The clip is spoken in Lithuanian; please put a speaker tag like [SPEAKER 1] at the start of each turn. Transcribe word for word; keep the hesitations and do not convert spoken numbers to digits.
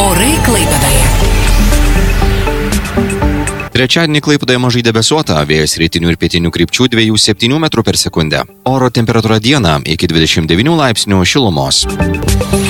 [SPEAKER 1] Orai Klaipėdoje.
[SPEAKER 2] Trečiadienį Klaipėdoje mažai debesuota, vėjas rytinių ir pietinių krypčių dviejų septynių metrų per sekundę. Oro temperatūra dieną iki dvidešimt devynių laipsnių šilumos.